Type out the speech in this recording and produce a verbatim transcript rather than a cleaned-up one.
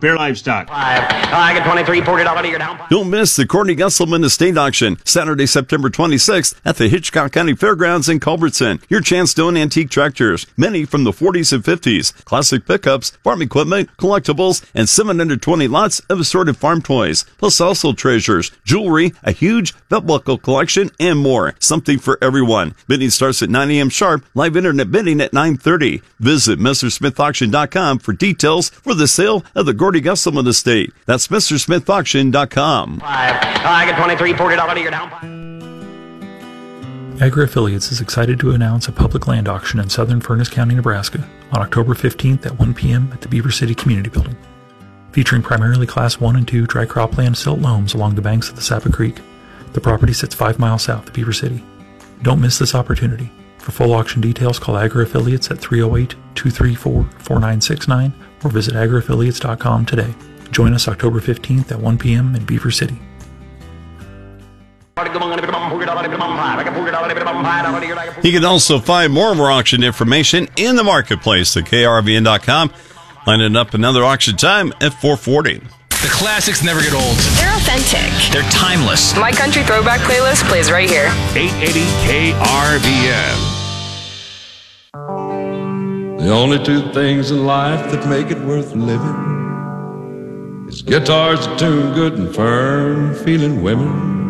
Bear Livestock. I get twenty-three, forty dollars your down. Don't miss the Courtney Gusselman Estate Auction, Saturday, September twenty-sixth at the Hitchcock County Fairgrounds in Culbertson. Your chance to own antique tractors, many from the forties and fifties, classic pickups, farm equipment, collectibles, and seven hundred twenty lots of assorted farm toys, plus also treasures, jewelry, a huge belt buckle collection, and more. Something for everyone. Bidding starts at nine a.m. sharp, live internet bidding at nine thirty. Visit Mister Smith Auction dot com for details for the sale of the Gordy Gusselman Estate. That's Mister Smith Auction dot com. I get twenty-three, forty dollars your down. Agri Affiliates is excited to announce a public land auction in southern Furness County, Nebraska on October fifteenth at one p.m. at the Beaver City Community Building. Featuring primarily Class one and two dry cropland silt loams along the banks of the Sapa Creek, the property sits five miles south of Beaver City. Don't miss this opportunity. For full auction details, call Agri Affiliates at three oh eight, two three four, four nine six nine or visit agri affiliates dot com today. Join us October fifteenth at one p.m. in Beaver City. You can also find more of our auction information in the marketplace at K R V N dot com. Lining up another auction time at four forty. The classics never get old. They're authentic. They're timeless. My Country Throwback playlist plays right here. eight eighty K R V N. The only two things in life that make it worth living is guitars that tune good and firm feeling women.